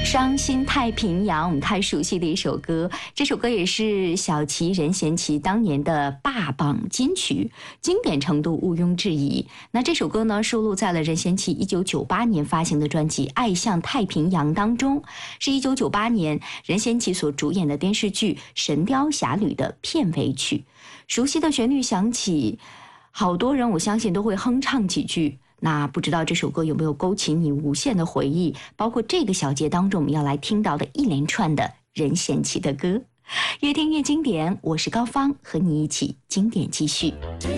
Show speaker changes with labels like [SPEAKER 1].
[SPEAKER 1] 伤心太平洋，我们太熟悉的一首歌，这首歌也是小齐任贤齐当年的霸榜金曲，经典程度毋庸置疑。那这首歌呢，收录在了任贤齐1998年发行的专辑《爱向太平洋》当中，是1998年任贤齐所主演的电视剧《神雕侠侣》的片尾曲。熟悉的旋律响起，好多人我相信都会哼唱几句。那不知道这首歌有没有勾起你无限的回忆，包括这个小节当中我们要来听到的一连串的任贤齐的歌。越听越经典，我是高芳，和你一起经典继续。